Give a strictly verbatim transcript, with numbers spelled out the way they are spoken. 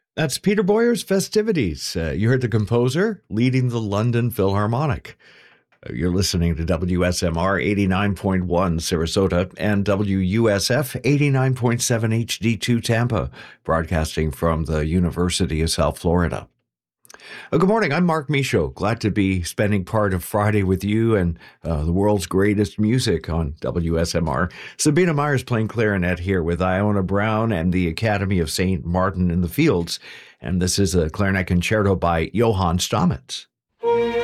That's Peter Boyer's Festivities. Uh, you heard the composer leading the London Philharmonic. Uh, You're listening to W S M R eighty-nine point one Sarasota and W U S F eighty-nine point seven H D two Tampa, broadcasting from the University of South Florida. Uh, good morning. I'm Mark Michaud. Glad to be spending part of Friday with you and uh, the world's greatest music on W S M R. Sabina Myers playing clarinet here with Iona Brown and the Academy of Saint Martin in the Fields. And this is a clarinet concerto by Johann Stamitz.